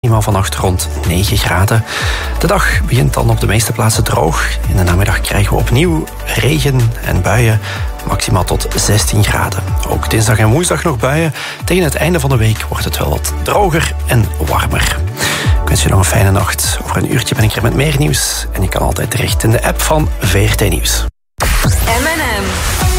Maxima vannacht rond 9 graden. De dag begint dan op de meeste plaatsen droog. In de namiddag krijgen we opnieuw regen en buien. Maximaal tot 16 graden. Ook dinsdag en woensdag nog buien. Tegen het einde van de week wordt het wel wat droger en warmer. Ik wens je nog een fijne nacht. Over een uurtje ben ik er met meer nieuws. En je kan altijd terecht in de app van VRT Nieuws.